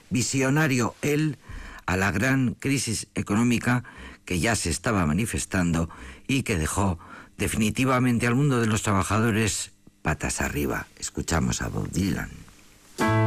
visionario él a la gran crisis económica que ya se estaba manifestando y que dejó definitivamente al mundo de los trabajadores patas arriba. Escuchamos a Bob Dylan.